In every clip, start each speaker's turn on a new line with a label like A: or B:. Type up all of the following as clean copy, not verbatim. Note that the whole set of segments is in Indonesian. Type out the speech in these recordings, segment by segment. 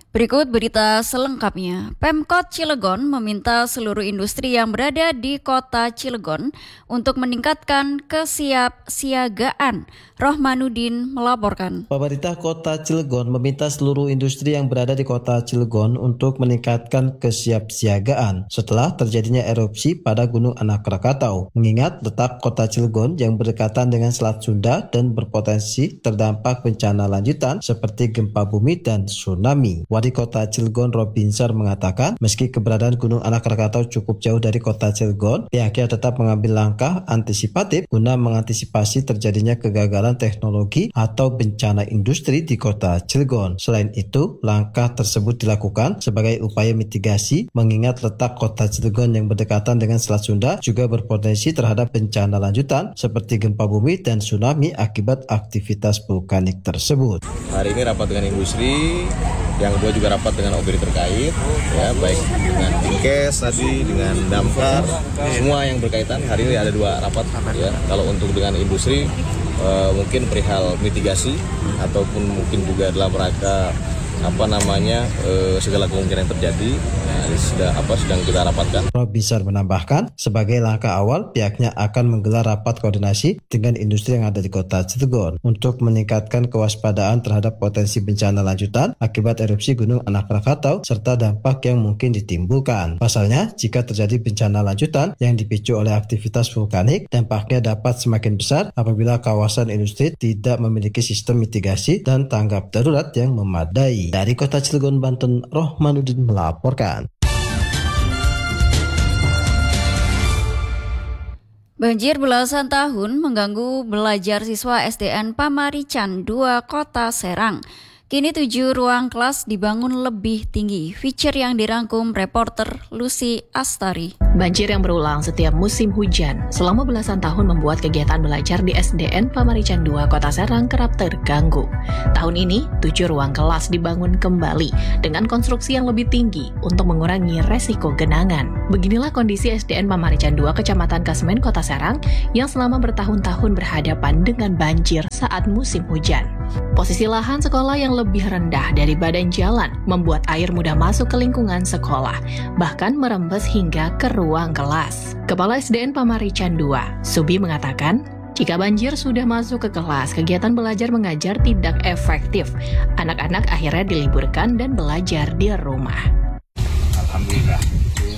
A: Berikut berita selengkapnya. Pemkot Cilegon meminta seluruh industri yang berada di kota Cilegon untuk meningkatkan kesiapsiagaan. Rohmanuddin melaporkan.
B: Pemerintah Kota Cilegon meminta seluruh industri yang berada di Kota Cilegon untuk meningkatkan kesiapsiagaan setelah terjadinya erupsi pada Gunung Anak Krakatau. Mengingat letak Kota Cilegon yang berdekatan dengan Selat Sunda dan berpotensi terdampak bencana lanjutan seperti gempa bumi dan tsunami. Wali Kota Cilegon Robinsar mengatakan, meski keberadaan Gunung Anak Krakatau cukup jauh dari Kota Cilegon, pihaknya tetap mengambil langkah antisipatif guna mengantisipasi terjadinya kegagalan teknologi atau bencana industri di Kota Cilegon. Selain itu, langkah tersebut dilakukan sebagai upaya mitigasi mengingat letak Kota Cilegon yang berdekatan dengan Selat Sunda juga berpotensi terhadap bencana lanjutan seperti gempa bumi dan tsunami akibat aktivitas vulkanik tersebut.
C: Hari ini rapat dengan industri, yang kedua juga rapat dengan OBD terkait, ya baik dengan Dinkes tadi, dengan Damkar, semua yang berkaitan. Hari ini ada 2 rapat, ya. Kalau untuk dengan industri mungkin perihal mitigasi ataupun mungkin juga dalam rangka segala kemungkinan yang terjadi. Sedang kita rapatkan.
B: Robinsar menambahkan, sebagai langkah awal pihaknya akan menggelar rapat koordinasi dengan industri yang ada di Kota Cilegon untuk meningkatkan kewaspadaan terhadap potensi bencana lanjutan akibat erupsi Gunung Anak Krakatau serta dampak yang mungkin ditimbulkan. Pasalnya, jika terjadi bencana lanjutan yang dipicu oleh aktivitas vulkanik, dampaknya dapat semakin besar apabila kawasan industri tidak memiliki sistem mitigasi dan tanggap darurat yang memadai. Dari Kota Cilegon, Banten, Rohmanuddin melaporkan.
A: Banjir belasan tahun mengganggu belajar siswa SDN Pamarican 2 Kota Serang. Kini 7 ruang kelas dibangun lebih tinggi. Feature yang dirangkum reporter Lucy Astari.
D: Banjir yang berulang setiap musim hujan selama belasan tahun membuat kegiatan belajar di SDN Pamarican 2 Kota Serang kerap terganggu. Tahun ini, 7 ruang kelas dibangun kembali dengan konstruksi yang lebih tinggi untuk mengurangi resiko genangan. Beginilah kondisi SDN Pamarican 2 Kecamatan Kasmen Kota Serang yang selama bertahun-tahun berhadapan dengan banjir saat musim hujan. Posisi lahan sekolah yang lebih rendah dari badan jalan membuat air mudah masuk ke lingkungan sekolah, bahkan merembes hingga ke ruang kelas. Kepala SDN Pamarican 2, Subi mengatakan, jika banjir sudah masuk ke kelas, kegiatan belajar mengajar tidak efektif. Anak-anak akhirnya diliburkan dan belajar di rumah.
E: Alhamdulillah itu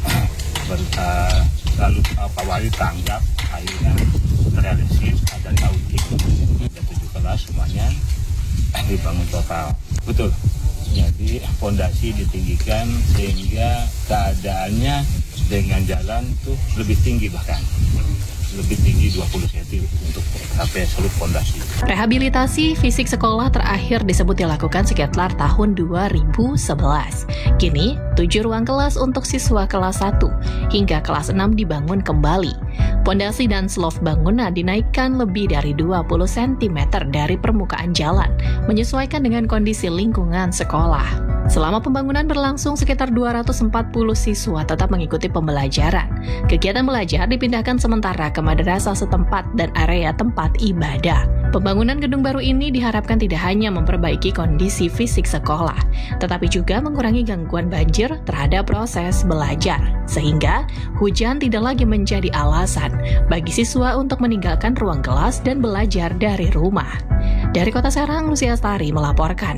E: lalu Pak Wali tanggap, akhirnya realistis ada audit. 7 kelas semuanya dibangun total. Betul. Jadi fondasi ditinggikan sehingga keadaannya dengan jalan tuh lebih tinggi, bahkan lebih tinggi 20 cm untuk sampai seluruh fondasi.
D: Rehabilitasi fisik sekolah terakhir disebut dilakukan sekitar tahun 2011. Kini, 7 ruang kelas untuk siswa kelas 1 hingga kelas 6 dibangun kembali. Pondasi dan slope bangunan dinaikkan lebih dari 20 cm dari permukaan jalan, menyesuaikan dengan kondisi lingkungan sekolah. Selama pembangunan berlangsung, sekitar 240 siswa tetap mengikuti pembelajaran. Kegiatan belajar dipindahkan sementara ke madrasah setempat dan area tempat ibadah. Pembangunan gedung baru ini diharapkan tidak hanya memperbaiki kondisi fisik sekolah, tetapi juga mengurangi gangguan banjir terhadap proses belajar, sehingga hujan tidak lagi menjadi alasan bagi siswa untuk meninggalkan ruang kelas dan belajar dari rumah. Dari Kota Serang, Lucy Astari melaporkan.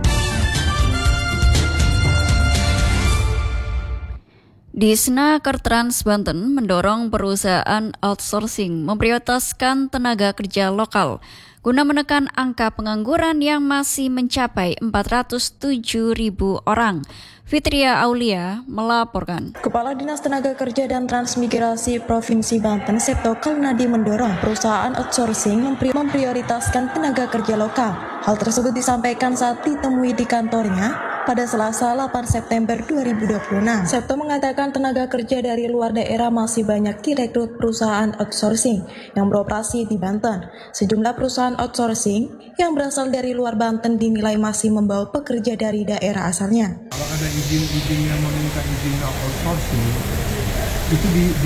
A: Disnaker Trans Banten mendorong perusahaan outsourcing memprioritaskan tenaga kerja lokal guna menekan angka pengangguran yang masih mencapai 407.000 orang. Fitria Aulia melaporkan.
F: Kepala Dinas Tenaga Kerja dan Transmigrasi Provinsi Banten, Septo Kalnadi, mendorong perusahaan outsourcing memprioritaskan tenaga kerja lokal. Hal tersebut disampaikan saat ditemui di kantornya pada Selasa 8 September 2026. Septo mengatakan tenaga kerja dari luar daerah masih banyak direkrut perusahaan outsourcing yang beroperasi di Banten. Sejumlah perusahaan outsourcing yang berasal dari luar Banten dinilai masih membawa pekerja dari daerah asalnya.
G: Kalau ada izin-izin yang meminta izin outsourcing, itu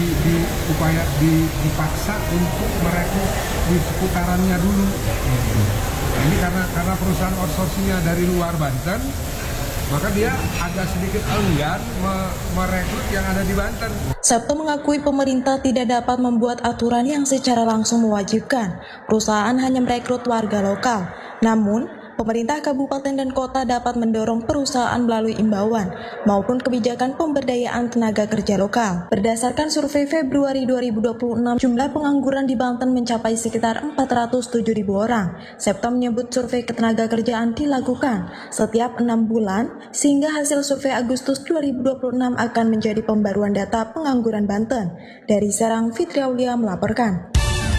G: dipaksa untuk merekrut di seputarannya dulu. Nah, ini karena perusahaan outsourcingnya dari luar Banten, maka dia agak sedikit enggan merekrut yang ada di Banten.
F: Septo mengakui pemerintah tidak dapat membuat aturan yang secara langsung mewajibkan perusahaan hanya merekrut warga lokal. Namun, pemerintah kabupaten dan kota dapat mendorong perusahaan melalui imbauan maupun kebijakan pemberdayaan tenaga kerja lokal. Berdasarkan survei Februari 2026, jumlah pengangguran di Banten mencapai sekitar 407.000 orang. Septo menyebut survei ketenaga kerjaan dilakukan setiap 6 bulan, sehingga hasil survei Agustus 2026 akan menjadi pembaruan data pengangguran Banten. Dari Serang, Fitri Aulia melaporkan.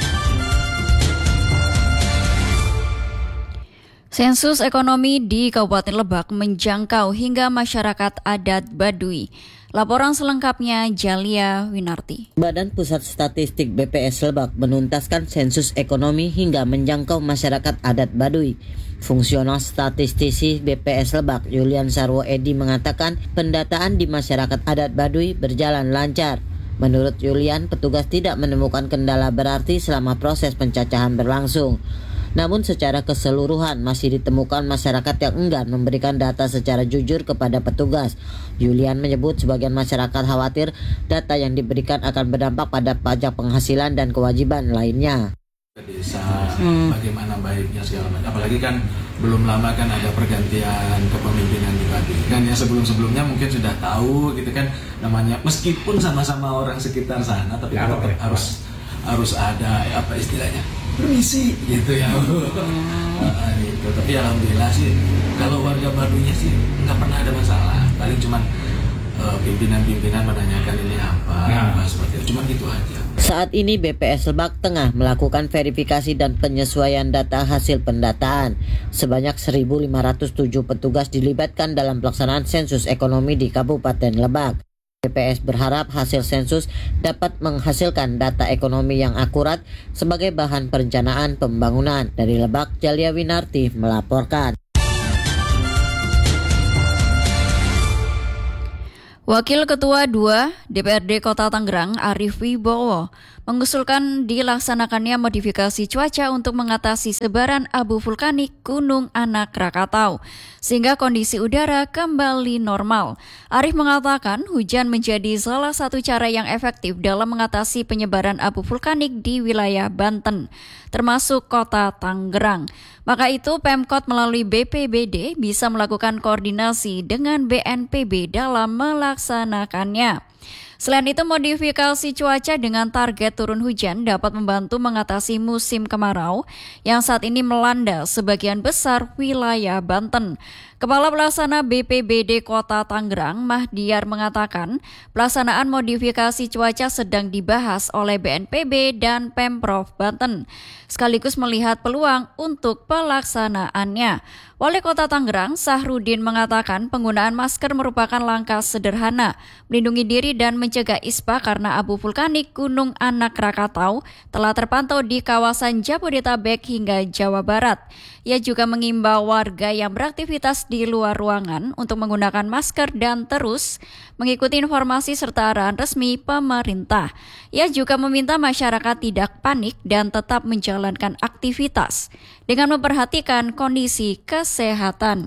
A: Sensus ekonomi di Kabupaten Lebak menjangkau hingga masyarakat adat Baduy. Laporan selengkapnya Jalia Winarti.
H: Badan Pusat Statistik BPS Lebak menuntaskan sensus ekonomi hingga menjangkau masyarakat adat Baduy. Fungsional statistisi BPS Lebak Julian Sarwo Edi mengatakan pendataan di masyarakat adat Baduy berjalan lancar. Menurut Julian, petugas tidak menemukan kendala berarti selama proses pencacahan berlangsung. Namun secara keseluruhan masih ditemukan masyarakat yang enggan memberikan data secara jujur kepada petugas. Julian menyebut sebagian masyarakat khawatir data yang diberikan akan berdampak pada pajak penghasilan dan kewajiban lainnya.
I: Desa, bagaimana baiknya segala macam. Apalagi kan belum lama kan ada pergantian kepemimpinan di Baduy. Kan yang sebelum-sebelumnya mungkin sudah tahu gitu kan namanya, meskipun sama-sama orang sekitar sana, tapi ya, tetap harus ada apa istilahnya, permisi gitu ya. Gitu. Tapi alhamdulillah sih kalau warga Baduynya sih nggak pernah ada masalah. Paling cuman pimpinan-pimpinan menanyakan ini apa seperti itu. Cuma gitu aja.
H: Saat ini BPS Lebak tengah melakukan verifikasi dan penyesuaian data hasil pendataan. Sebanyak 1.507 petugas dilibatkan dalam pelaksanaan sensus ekonomi di Kabupaten Lebak. BPS berharap hasil sensus dapat menghasilkan data ekonomi yang akurat sebagai bahan perencanaan pembangunan. Dari Lebak, Jalia Winarti melaporkan.
A: Wakil Ketua 2 DPRD Kota Tangerang Arief Wibowo mengusulkan dilaksanakannya modifikasi cuaca untuk mengatasi sebaran abu vulkanik Gunung Anak Krakatau sehingga kondisi udara kembali normal. Arief mengatakan hujan menjadi salah satu cara yang efektif dalam mengatasi penyebaran abu vulkanik di wilayah Banten, termasuk Kota Tangerang. Maka itu Pemkot melalui BPBD bisa melakukan koordinasi dengan BNPB dalam melaksanakannya. Selain itu, modifikasi cuaca dengan target turun hujan dapat membantu mengatasi musim kemarau yang saat ini melanda sebagian besar wilayah Banten. Kepala Pelaksana BPBD Kota Tangerang, Mahdiar, mengatakan pelaksanaan modifikasi cuaca sedang dibahas oleh BNPB dan Pemprov Banten, sekaligus melihat peluang untuk pelaksanaannya. Wali Kota Tangerang, Sahrudin, mengatakan penggunaan masker merupakan langkah sederhana melindungi diri dan mencegah ispa karena abu vulkanik Gunung Anak Krakatau telah terpantau di kawasan Jabodetabek hingga Jawa Barat. Ia juga mengimbau warga yang beraktivitas di luar ruangan untuk menggunakan masker dan terus mengikuti informasi serta arahan resmi pemerintah. Ia juga meminta masyarakat tidak panik dan tetap menjalankan aktivitas dengan memperhatikan kondisi kesehatan.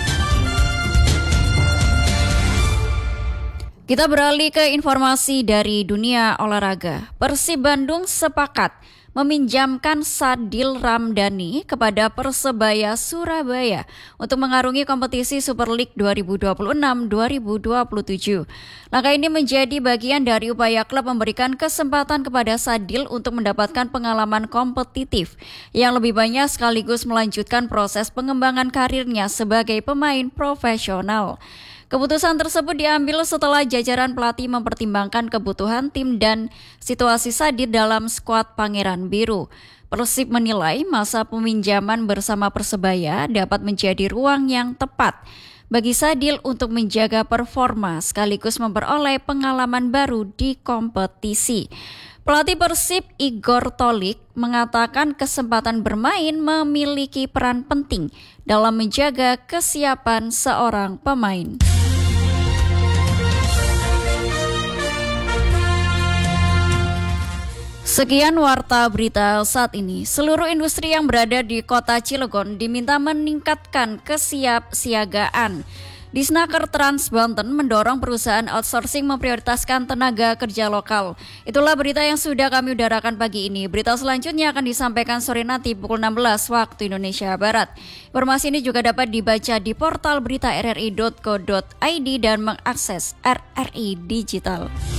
A: Kita beralih ke informasi dari dunia olahraga. Persib Bandung sepakat meminjamkan Sadil Ramdhani kepada Persebaya Surabaya untuk mengarungi kompetisi Super League 2026-2027. Langkah ini menjadi bagian dari upaya klub memberikan kesempatan kepada Sadil untuk mendapatkan pengalaman kompetitif yang lebih banyak sekaligus melanjutkan proses pengembangan karirnya sebagai pemain profesional. Keputusan tersebut diambil setelah jajaran pelatih mempertimbangkan kebutuhan tim dan situasi Sadil dalam skuad Pangeran Biru. Persib menilai masa peminjaman bersama Persebaya dapat menjadi ruang yang tepat bagi Sadil untuk menjaga performa sekaligus memperoleh pengalaman baru di kompetisi. Pelatih Persib Igor Tolik mengatakan kesempatan bermain memiliki peran penting dalam menjaga kesiapan seorang pemain. Sekian warta berita saat ini. Seluruh industri yang berada di kota Cilegon diminta meningkatkan kesiapsiagaan Disnaker Trans Banten mendorong perusahaan outsourcing memprioritaskan tenaga kerja lokal. Itulah berita yang sudah kami udarakan pagi ini. Berita selanjutnya akan disampaikan sore nanti pukul 16 waktu Indonesia Barat. Informasi ini juga dapat dibaca di portal berita rri.co.id dan mengakses RRI Digital.